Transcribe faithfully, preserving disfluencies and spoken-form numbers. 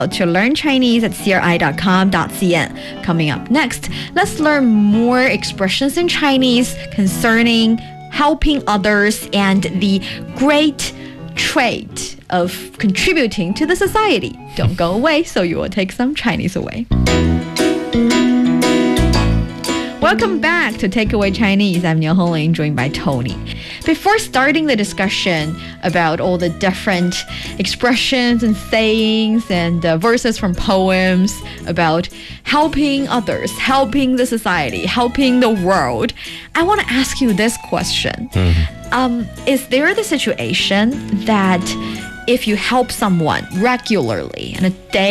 to learn Chinese at c r i dot com dot c n. Coming up next, let's learn more expressions in Chinese concerning helping others and the great trait of contributing to the society. Don't go away, so you will take some Chinese away. Welcome back to Takeaway Chinese. I'm Niu Hongling, joined by Tony. Before starting the discussion about all the different expressions and sayings and uh, verses from poems about helping others, helping the society, helping the world, I want to ask you this question. Mm-hmm. Um, is there the situation that if you help someone regularly on a day